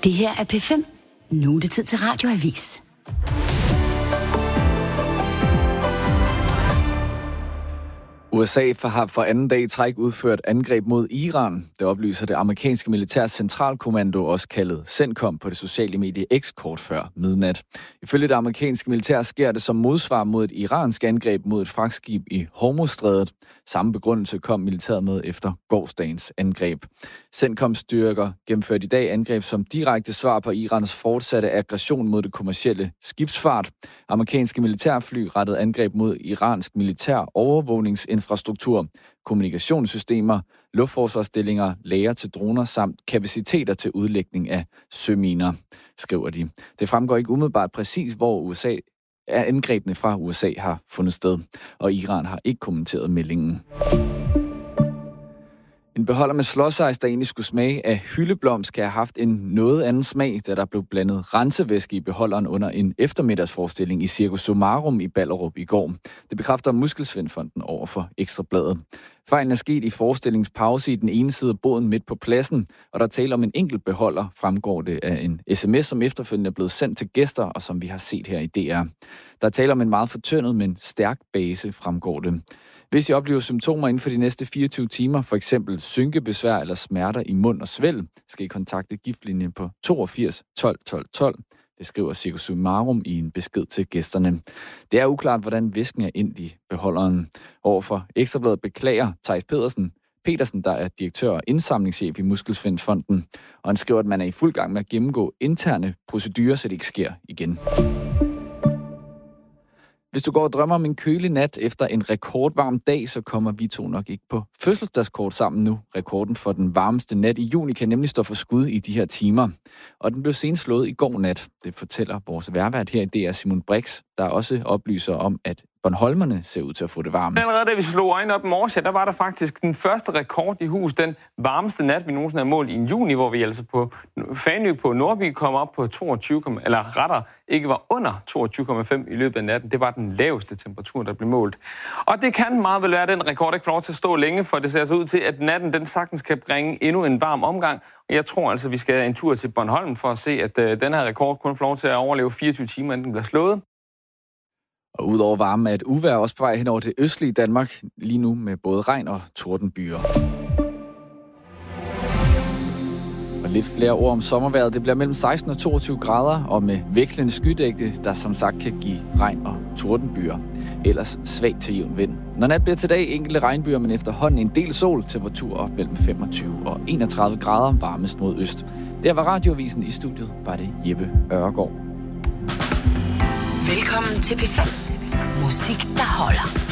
Det her er P5. Nu er det tid til Radioavis. USA har for anden dag i træk udført angreb mod Iran. Det oplyser det amerikanske militærs centralkommando, også kaldet CENTCOM, på det sociale medie X kort før midnat. Ifølge det amerikanske militær sker det som modsvar mod et iransk angreb mod et fragtskib i Hormuzstrædet. Samme begrundelse kom militæret med efter gårsdagens angreb. CENTCOMs styrker gennemførte i dag angreb som direkte svar på Irans fortsatte aggression mod det kommercielle skibsfart. Amerikanske militærfly rettede angreb mod iransk militær overvågningsinfrastruktur, kommunikationssystemer, luftforsvarsstillinger, lagre til droner samt kapaciteter til udlægning af søminer, skriver de. Det fremgår ikke umiddelbart præcis, hvor angrebene fra USA har fundet sted, og Iran har ikke kommenteret meldingen. En beholder med slåsejs, der egentlig skulle smage af hyldeblomst, kan have haft en noget anden smag, da der blev blandet rensevæske i beholderen under en eftermiddagsforestilling i Cirkus Summarum i Ballerup i går. Det bekræfter Muskelsvindfonden over for Ekstra Bladet. Fejlen er sket i forestillingspause i den ene side af båden midt på pladsen, og der taler om en enkelt beholder, fremgår det af en sms, som efterfølgende er blevet sendt til gæster, og som vi har set her i DR. Der taler om en meget fortyndet, men stærk base, fremgår det. Hvis I oplever symptomer inden for de næste 24 timer, for eksempel synkebesvær eller smerter i mund og svælg, skal I kontakte giftlinjen på 82 12 12 12. Det skriver Cirkus Summarum i en besked til gæsterne. Det er uklart, hvordan væsken er ind i beholderen. Overfor Ekstra Bladet beklager Theis Petersen, der er direktør og indsamlingschef i Muskelsvindfonden, og han skriver, at man er i fuld gang med at gennemgå interne procedurer, så det ikke sker igen. Hvis du går og drømmer om en kølig nat efter en rekordvarm dag, så kommer vi to nok ikke på fødselsdagskort sammen nu. Rekorden for den varmeste nat i juni kan nemlig stå for skud i de her timer. Og den blev senest slået i går nat. Det fortæller vores vejrvært her i DR, Simon Brix, der også oplyser om, at Bornholmerne ser ud til at få det varmest. Allerede da vi slog øjnene op i morges, der var der faktisk den første rekord i hus. Den varmeste nat, vi nogensinde har målt i en juni, hvor vi altså på Fanø på Nordby kom op på 22, eller rettere ikke var under 22,5 i løbet af natten. Det var den laveste temperatur, der blev målt. Og det kan meget vel være, at den rekord ikke får lov til at stå længe, for det ser altså ud til, at natten den sagtens kan bringe endnu en varm omgang. Og jeg tror altså, vi skal en tur til Bornholm for at se, at den her rekord kun får lov til at overleve 24 timer, inden den bliver slået. Og udover varme er et uvejr også på vej hen over det østlige Danmark, lige nu med både regn og tordenbyer. Og lidt flere ord om sommervejret. Det bliver mellem 16 og 22 grader, og med vekslende skydække, der som sagt kan give regn og tordenbyer. Ellers svag til jævn vind. Når nat bliver til dag enkelte regnbyer, men efterhånden en del sol, temperatur op mellem 25 og 31 grader, varmest mod øst. Der var Radioavisen. I studiet var det Jeppe Ørgaard. Velkommen til P5. Musik, der holder.